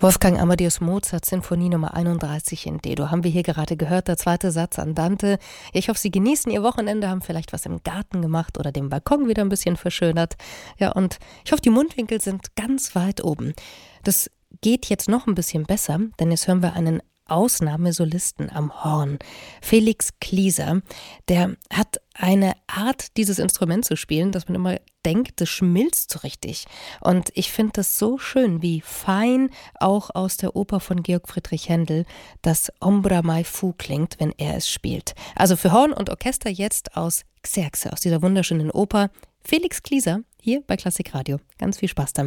Wolfgang Amadeus Mozart, Sinfonie Nummer 31 in D-Dur. Haben wir hier gerade gehört, der zweite Satz Andante. Ich hoffe, Sie genießen Ihr Wochenende, haben vielleicht was im Garten gemacht oder den Balkon wieder ein bisschen verschönert. Ja, und ich hoffe, die Mundwinkel sind ganz weit oben. Das geht jetzt noch ein bisschen besser, denn jetzt hören wir einen Ausnahmesolisten am Horn. Felix Klieser, der hat eine Art, dieses Instrument zu spielen, dass man immer denkt, das schmilzt so richtig. Und ich finde das so schön, wie fein auch aus der Oper von Georg Friedrich Händel das Ombra mai fu klingt, wenn er es spielt. Also für Horn und Orchester jetzt aus Xerxe, aus dieser wunderschönen Oper. Felix Klieser hier bei Klassik Radio. Ganz viel Spaß damit.